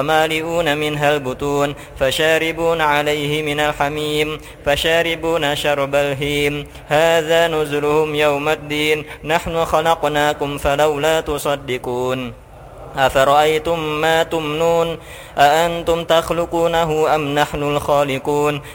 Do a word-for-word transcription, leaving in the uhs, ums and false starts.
مالئون منها البطون فشاربون عليه من الحميم فشاربون شرب الهيم هذا نزلهم يوم الدين نحن خلقناكم فلولا تصدقون أفرأيتم ما تمنون أأنتم تخلقونه أم نحن الخالقون